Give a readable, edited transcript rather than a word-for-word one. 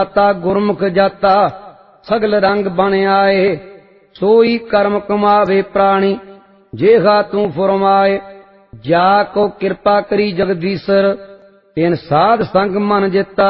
ਤਾ ਗੁਰਮੁਖ ਜਾਤਾ ਸਗਲ ਰੰਗ ਬਣ ਆਏ। सोई कर्म कमावे प्राणी जेहा तू फुरमाए। जा को कृपा करी जगदीसर तिन साध संग मन जिता